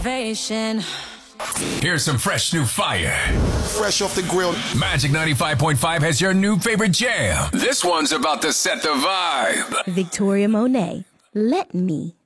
motivation. Here's some fresh new fire. Fresh off the grill. Magic 95.5 has your new favorite jam. This one's about to set the vibe. Victoria Monet, Let Me.